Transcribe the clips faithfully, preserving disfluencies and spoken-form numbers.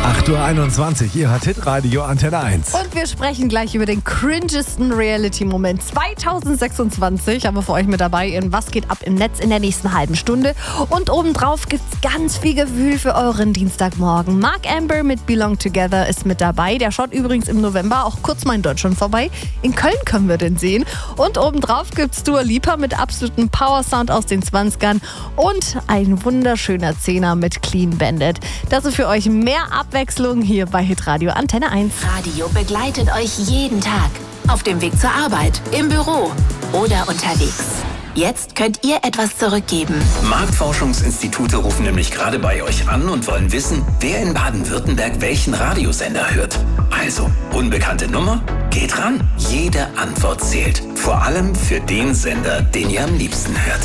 acht Uhr einundzwanzig, ihr hört Hitradio Antenne eins. Und wir sprechen gleich über den cringesten Reality-Moment zweitausendsechsundzwanzig. Haben wir für euch mit dabei in Was geht ab im Netz in der nächsten halben Stunde. Und obendrauf gibt's ganz viel Gefühl für euren Dienstagmorgen. Mark Amber mit Belong Together ist mit dabei. Der schaut übrigens im November auch kurz mal in Deutschland vorbei. In Köln können wir den sehen. Und obendrauf gibt's Dua Lipa mit absolutem Power-Sound aus den zwanzigern. Und ein wunderschöner Zehner mit Clean Bandit. Das ist für euch mehr Abwechslung hier bei Hitradio Antenne eins. Radio begleitet euch jeden Tag. Auf dem Weg zur Arbeit, im Büro oder unterwegs. Jetzt könnt ihr etwas zurückgeben. Marktforschungsinstitute rufen nämlich gerade bei euch an und wollen wissen, wer in Baden-Württemberg welchen Radiosender hört. Also, unbekannte Nummer? Geht ran. Jede Antwort zählt. Vor allem für den Sender, den ihr am liebsten hört.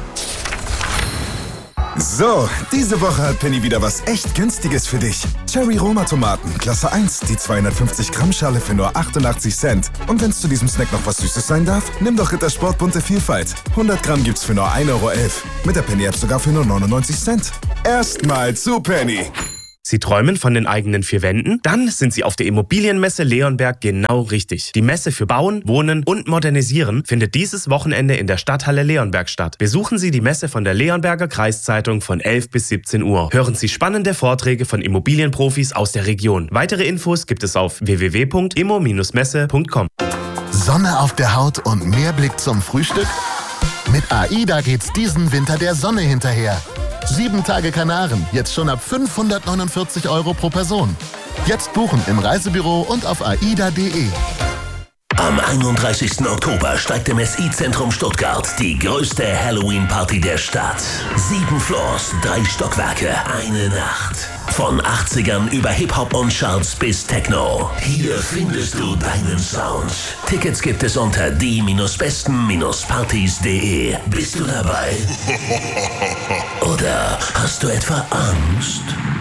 So, diese Woche hat Penny wieder was echt Günstiges für dich. Cherry Roma Tomaten, Klasse eins, die zweihundertfünfzig Gramm Schale für nur achtundachtzig Cent. Und wenn es zu diesem Snack noch was Süßes sein darf, nimm doch Rittersport bunte Vielfalt. hundert Gramm gibt's für nur ein Euro elf. Mit der Penny-App sogar für nur neunundneunzig Cent. Erstmal zu Penny. Sie träumen von den eigenen vier Wänden? Dann sind Sie auf der Immobilienmesse Leonberg genau richtig. Die Messe für Bauen, Wohnen und Modernisieren findet dieses Wochenende in der Stadthalle Leonberg statt. Besuchen Sie die Messe von der Leonberger Kreiszeitung von elf bis siebzehn Uhr. Hören Sie spannende Vorträge von Immobilienprofis aus der Region. Weitere Infos gibt es auf w w w punkt immo messe punkt com. Sonne auf der Haut und mehr Blick zum Frühstück? Mit AIDA geht's diesen Winter der Sonne hinterher. Sieben Tage Kanaren, jetzt schon ab fünfhundertneunundvierzig Euro pro Person. Jetzt buchen im Reisebüro und auf aida punkt de. Am einunddreißigsten Oktober steigt im S I-Zentrum Stuttgart die größte Halloween-Party der Stadt. Sieben Floors, drei Stockwerke, eine Nacht. Von achtzigern über Hip-Hop und Charts bis Techno. Hier findest du deinen Sound. Tickets gibt es unter die besten partys punkt de. Bist du dabei? Oder hast du etwa Angst?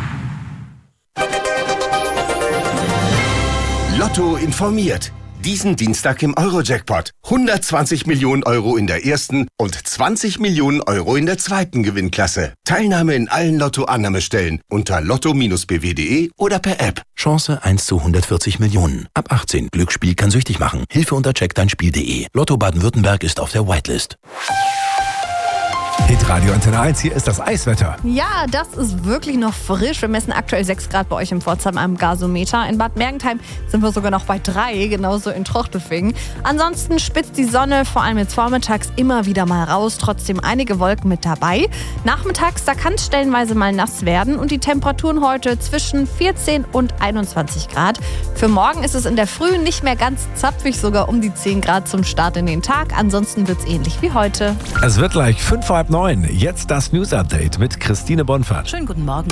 Lotto informiert. Diesen Dienstag im Euro-Jackpot. hundertzwanzig Millionen Euro in der ersten und zwanzig Millionen Euro in der zweiten Gewinnklasse. Teilnahme in allen Lotto-Annahmestellen unter lotto b w punkt de oder per App. Chance eins zu hundertvierzig Millionen. Ab achtzehn. Glücksspiel kann süchtig machen. Hilfe unter check dein spiel punkt de. Lotto Baden-Württemberg ist auf der Whitelist. Hitradio Antenne eins, hier ist das Eiswetter. Ja, das ist wirklich noch frisch. Wir messen aktuell sechs Grad bei euch in Pforzheim am Gasometer. In Bad Mergentheim sind wir sogar noch bei drei, genauso in Trochtelfingen. Ansonsten spitzt die Sonne vor allem jetzt vormittags immer wieder mal raus. Trotzdem einige Wolken mit dabei. Nachmittags, da kann es stellenweise mal nass werden. Und die Temperaturen heute zwischen vierzehn und einundzwanzig Grad. Für morgen ist es in der Früh nicht mehr ganz zapfig, sogar um die zehn Grad zum Start in den Tag. Ansonsten wird es ähnlich wie heute. Es wird gleich fünf vor halb neun. Jetzt das News-Update mit Christine Bonfahrt. Schönen guten Morgen.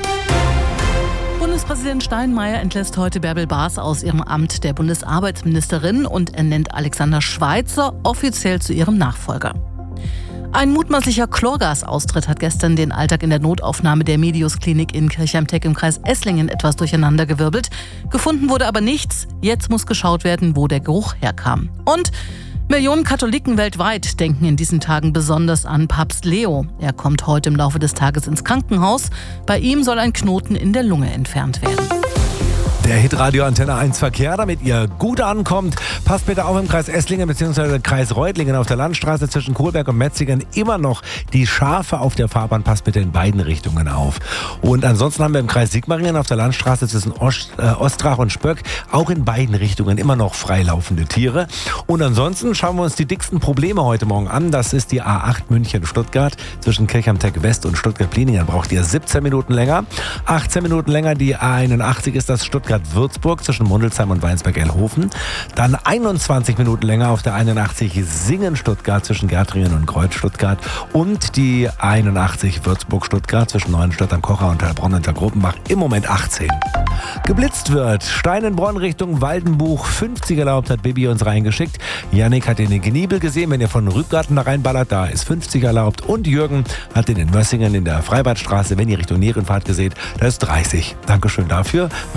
Bundespräsident Steinmeier entlässt heute Bärbel Baas aus ihrem Amt der Bundesarbeitsministerin und ernennt Alexander Schweitzer offiziell zu ihrem Nachfolger. Ein mutmaßlicher Chlorgasaustritt hat gestern den Alltag in der Notaufnahme der Medius-Klinik in Kirchheim-Teck im Kreis Esslingen etwas durcheinandergewirbelt. Gefunden wurde aber nichts. Jetzt muss geschaut werden, wo der Geruch herkam. Und Millionen Katholiken weltweit denken in diesen Tagen besonders an Papst Leo. Er kommt heute im Laufe des Tages ins Krankenhaus. Bei ihm soll ein Knoten in der Lunge entfernt werden. Der Hitradio Antenne eins Verkehr, damit ihr gut ankommt. Passt bitte auf im Kreis Esslingen bzw. Kreis Reutlingen auf der Landstraße zwischen Kohlberg und Metzingen immer noch die Schafe auf der Fahrbahn. Passt bitte in beiden Richtungen auf. Und ansonsten haben wir im Kreis Sigmaringen auf der Landstraße zwischen Ost, äh, Ostrach und Spöck auch in beiden Richtungen immer noch freilaufende Tiere. Und ansonsten schauen wir uns die dicksten Probleme heute Morgen an. Das ist die A acht München-Stuttgart zwischen Kirchheim-Teck West und Stuttgart-Pliningen. Braucht ihr siebzehn Minuten länger. achtzehn Minuten länger die A einundachtzig ist das Stuttgart Würzburg zwischen Mundelsheim und Weinsberg-Elhofen. Dann einundzwanzig Minuten länger auf der einundachtzig Singen-Stuttgart zwischen Gärtringen und Kreuz-Stuttgart und die einundachtzig Würzburg-Stuttgart zwischen Neuenstadt am Kocher und Heilbronn unter Gruppenbach im Moment achtzehn. Geblitzt wird. Steinenbronn Richtung Waldenbuch. fünfzig erlaubt, hat Bibi uns reingeschickt. Yannick hat den in Gniebel gesehen, wenn ihr von Rübgarten da reinballert, da ist fünfzig erlaubt. Und Jürgen hat den in Mössingen in der Freibadstraße, wenn ihr Richtung Nierenfahrt gesehen, da ist dreißig. Dankeschön dafür. Wenn ihr was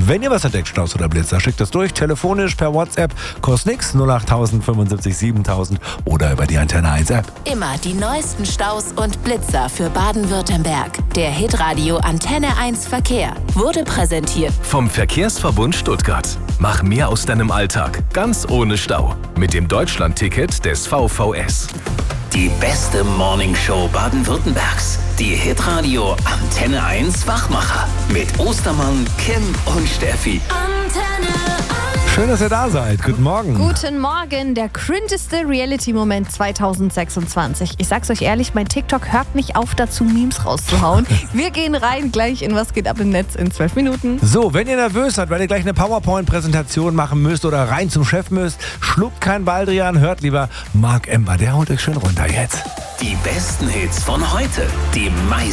verdeckt Staus oder Blitzer? Schickt das durch, telefonisch, per WhatsApp, kostet nix, null acht tausend fünfundsiebzig siebentausend oder über die Antenne eins App. Immer die neuesten Staus und Blitzer für Baden-Württemberg. Der Hitradio Antenne eins Verkehr wurde präsentiert vom Verkehrsverbund Stuttgart. Mach mehr aus deinem Alltag, ganz ohne Stau. Mit dem Deutschland-Ticket des V V S. Die beste Morningshow Baden-Württembergs. Die Hitradio Antenne eins Wachmacher. Mit Ostermann, Kim und Steffi. Antenne eins. Schön, dass ihr da seid. Guten Morgen. Guten Morgen, der cringeste Reality-Moment zweitausendsechsundzwanzig. Ich sag's euch ehrlich, mein TikTok hört nicht auf dazu, Memes rauszuhauen. Wir gehen rein gleich in Was geht ab im Netz in zwölf Minuten. So, wenn ihr nervös seid, weil ihr gleich eine PowerPoint-Präsentation machen müsst oder rein zum Chef müsst, schluckt kein Baldrian, hört lieber Marc Ember. Der holt euch schön runter jetzt. Die besten Hits von heute. Die meisten